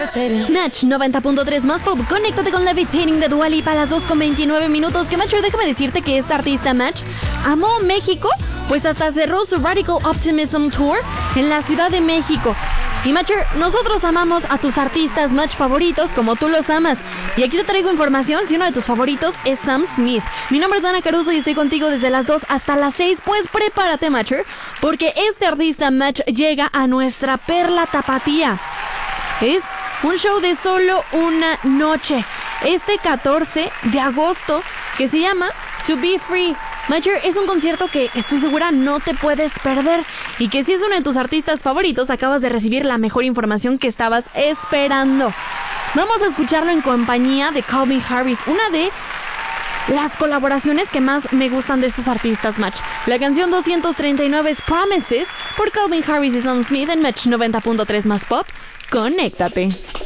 Match 90.3 más pop. Conéctate con Levitating de Dua Lipa a las 2:29. Que Matcher, déjame decirte que esta artista Match amó México, pues hasta cerró su Radical Optimism Tour en la Ciudad de México. Y Matcher, nosotros amamos a tus artistas Match favoritos como tú los amas. Y aquí te traigo información si uno de tus favoritos es Sam Smith. Mi nombre es Dana Caruso y estoy contigo desde las 2 hasta las 6. Pues prepárate, Matcher, porque este artista Match llega a nuestra perla tapatía. Es un show de solo una noche, este 14 de agosto, que se llama To Be Free. Matcher, es un concierto que estoy segura no te puedes perder, y que si es uno de tus artistas favoritos, acabas de recibir la mejor información que estabas esperando. Vamos a escucharlo en compañía de Calvin Harris, una de las colaboraciones que más me gustan de estos artistas Match. La canción 239 es Promises por Calvin Harris y Sam Smith en Match 90.3 más pop. Conéctate.